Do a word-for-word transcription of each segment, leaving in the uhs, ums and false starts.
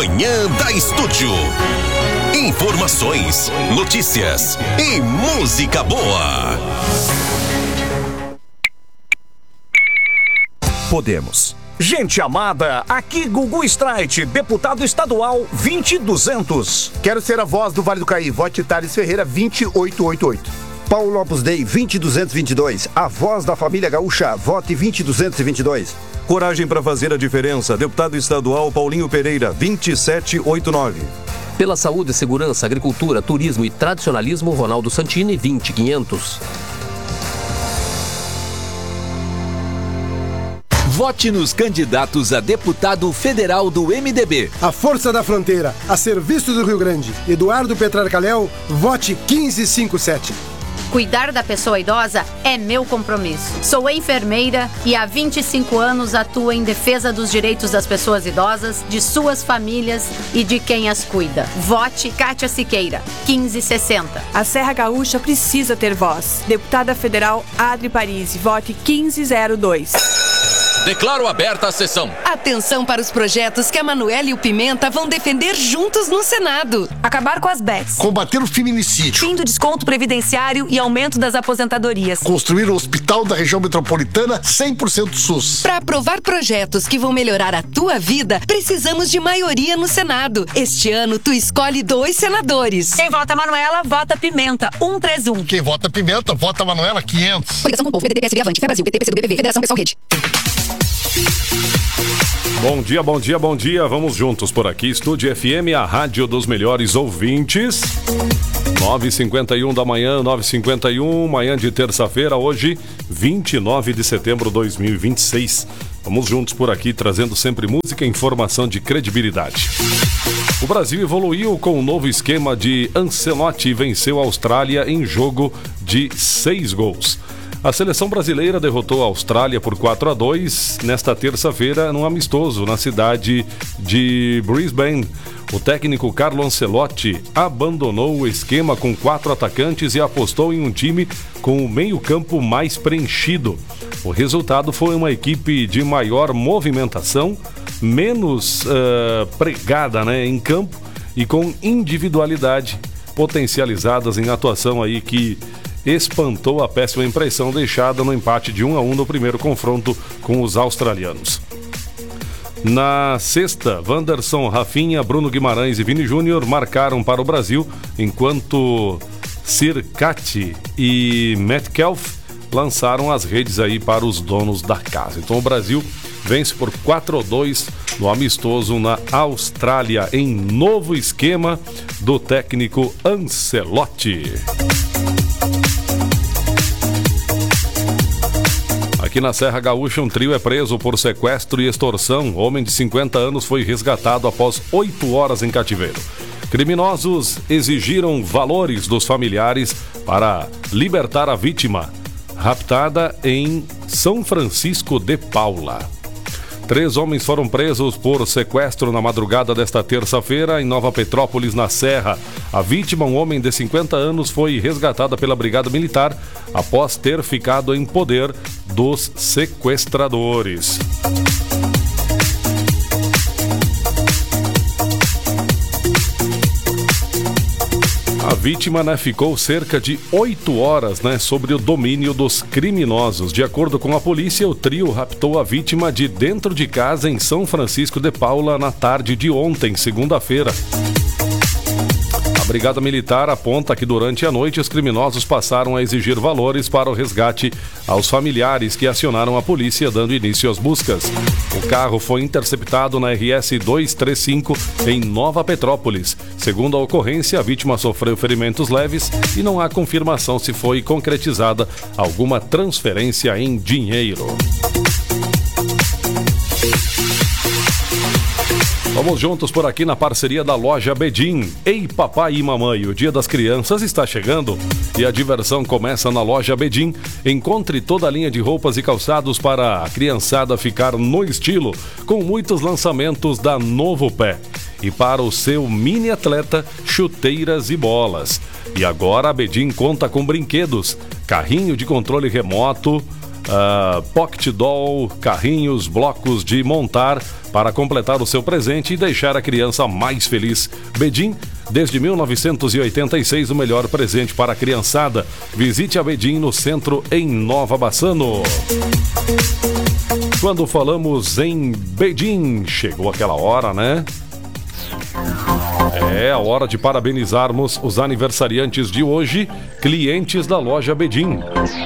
Manhã da Estúdio. Informações, notícias e música boa. Podemos. Gente amada, aqui Gugu Streit, deputado estadual vinte mil e duzentos. Quero ser a voz do Vale do Caí, vote Thales Ferreira vinte e oito oitenta e oito. Paulo Opus Dei vinte mil duzentos e vinte e dois, a voz da família gaúcha, vote vinte mil duzentos e vinte e dois. Coragem para fazer a diferença, deputado estadual Paulinho Pereira vinte e sete oitenta e nove. Pela saúde, segurança, agricultura, turismo e tradicionalismo, Ronaldo Santini vinte mil e quinhentos. Vote nos candidatos a deputado federal do M D B. A Força da Fronteira, a serviço do Rio Grande. Eduardo Petrarcalhau, vote quinze cinquenta e sete. Cuidar da pessoa idosa é meu compromisso. Sou enfermeira e há vinte e cinco anos atuo em defesa dos direitos das pessoas idosas, de suas famílias e de quem as cuida. Vote Kátia Siqueira, quinze sessenta. A Serra Gaúcha precisa ter voz. Deputada Federal Adri Parisi, vote quinze zero dois. Declaro aberta a sessão. Atenção para os projetos que a Manuela e o Pimenta vão defender juntos no Senado. Acabar com as bets. Combater o feminicídio. Fim do desconto previdenciário e aumento das aposentadorias. Construir o hospital da região metropolitana cem por cento SUS. Para aprovar projetos que vão melhorar a tua vida, precisamos de maioria no Senado. Este ano, tu escolhe dois senadores. Quem vota Manuela, vota Pimenta, cento e trinta e um. Quem vota Pimenta, vota Manuela, quinhentos. Coligação com o Povo, P D T, P S B, Avante, Fé Brasil, P T, P C do B B V, Federação Pessoal Rede. Bom dia, bom dia, bom dia. Vamos juntos por aqui. Estúdio F M, a rádio dos melhores ouvintes. nove e cinquenta e um da manhã, nove e cinquenta e um, manhã de terça-feira, hoje, vinte e nove de setembro de dois mil e vinte e seis. Vamos juntos por aqui, trazendo sempre música e informação de credibilidade. O Brasil evoluiu com um novo esquema de Ancelotti e venceu a Austrália em jogo de seis gols. A seleção brasileira derrotou a Austrália por quatro a dois nesta terça-feira num amistoso na cidade de Brisbane. O técnico Carlo Ancelotti abandonou o esquema com quatro atacantes e apostou em um time com o meio-campo mais preenchido. O resultado foi uma equipe de maior movimentação, menos uh, pregada, né, em campo e com individualidade potencializadas em atuação aí que espantou a péssima impressão deixada no empate de um a um no primeiro confronto com os australianos. Na sexta, Wanderson, Rafinha, Bruno Guimarães e Vini Júnior marcaram para o Brasil, enquanto Circati e Metcalf lançaram as redes aí para os donos da casa. Então o Brasil vence por quatro a dois no amistoso na Austrália, em novo esquema do técnico Ancelotti. Aqui na Serra Gaúcha, um trio é preso por sequestro e extorsão. Homem de cinquenta anos foi resgatado após oito horas em cativeiro. Criminosos exigiram valores dos familiares para libertar a vítima, raptada em São Francisco de Paula. Três homens foram presos por sequestro na madrugada desta terça-feira em Nova Petrópolis, na Serra. A vítima, um homem de cinquenta anos, foi resgatada pela Brigada Militar após ter ficado em poder dos sequestradores. A vítima, né, ficou cerca de oito horas, né, sob o domínio dos criminosos. De acordo com a polícia, o trio raptou a vítima de dentro de casa em São Francisco de Paula na tarde de ontem, segunda-feira. A Brigada Militar aponta que durante a noite os criminosos passaram a exigir valores para o resgate aos familiares que acionaram a polícia, dando início às buscas. O carro foi interceptado na R S duzentos e trinta e cinco em Nova Petrópolis. Segundo a ocorrência, a vítima sofreu ferimentos leves e não há confirmação se foi concretizada alguma transferência em dinheiro. Vamos juntos por aqui na parceria da Loja Bedim. Ei, papai e mamãe, o Dia das Crianças está chegando e a diversão começa na Loja Bedim. Encontre toda a linha de roupas e calçados para a criançada ficar no estilo, com muitos lançamentos da Novo Pé. E para o seu mini atleta, chuteiras e bolas. E agora a Bedim conta com brinquedos, carrinho de controle remoto, uh, pocket doll, carrinhos, blocos de montar para completar o seu presente e deixar a criança mais feliz. Bedim, desde mil novecentos e oitenta e seis, o melhor presente para a criançada. Visite a Bedim no centro em Nova Bassano. Quando falamos em Bedim, chegou aquela hora, né? É a hora de parabenizarmos os aniversariantes de hoje, clientes da loja Bedim.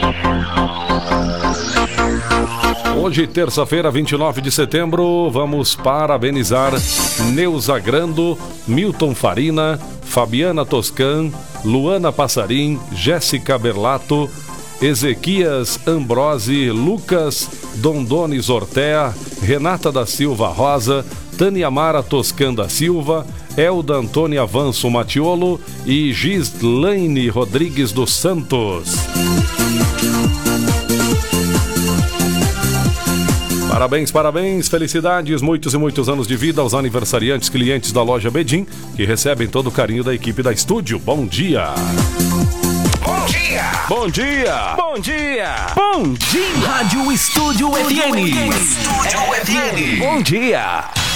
Hoje, terça-feira, vinte e nove de setembro, vamos parabenizar Neuza Grando, Milton Farina, Fabiana Toscan, Luana Passarim, Jéssica Berlato, Ezequias Ambrose, Lucas Dondones Ortea, Renata da Silva Rosa, Tânia Mara Toscan da Silva, Elda Antônia Avanço Matiolo e Gislaine Rodrigues dos Santos. Parabéns, parabéns, felicidades, muitos e muitos anos de vida aos aniversariantes clientes da loja Bedim, que recebem todo o carinho da equipe da Estúdio. Bom dia! Bom dia! Bom dia! Bom dia! Bom dia! Rádio Estúdio F M. Estúdio F M. Bom dia!